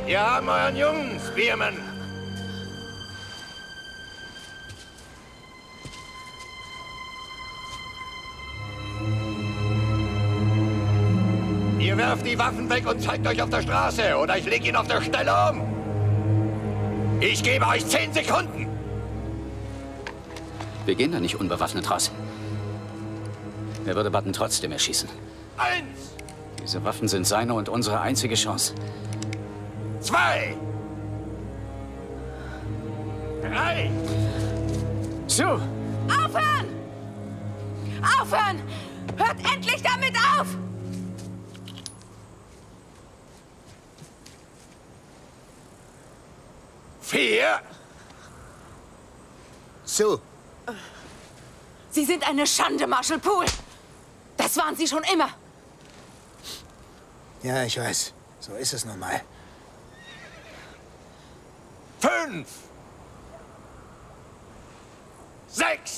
Ihr haben euren Jungen, Spearman. Ihr werft die Waffen weg und zeigt euch auf der Straße, oder ich lege ihn auf der Stelle um. Ich gebe euch 10 Sekunden. Wir gehen da nicht unbewaffnet raus. Er würde Button trotzdem erschießen. 1. Diese Waffen sind seine und unsere einzige Chance. 2. 3. Sue! Aufhören! Aufhören! Hört endlich damit auf! Vier. Sue! Sie sind eine Schande, Marshal Poole! Das waren Sie schon immer! Ja, ich weiß. So ist es nun mal. 5. 6.